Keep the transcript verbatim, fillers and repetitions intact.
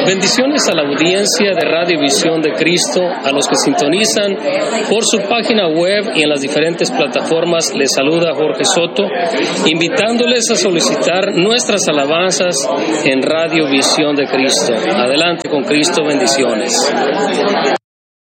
Bendiciones a la audiencia de Radio Visión de Cristo, a los que sintonizan por su página web y en las diferentes plataformas. Les saluda Jorge Soto, invitándoles a solicitar nuestras alabanzas en Radio Visión de Cristo. Adelante con Cristo, bendiciones.